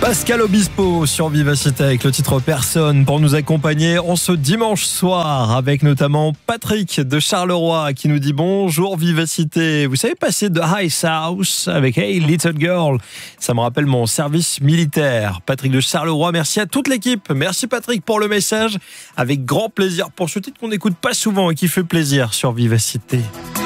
Pascal Obispo sur Vivacité avec le titre Personne pour nous accompagner en ce dimanche soir avec notamment Patrick de Charleroi qui nous dit bonjour Vivacité. Vous savez passer de Ice House avec Hey Little Girl, ça me rappelle mon service militaire. Patrick de Charleroi, merci à toute l'équipe. Merci Patrick pour le message, avec grand plaisir pour ce titre qu'on n'écoute pas souvent et qui fait plaisir sur Vivacité.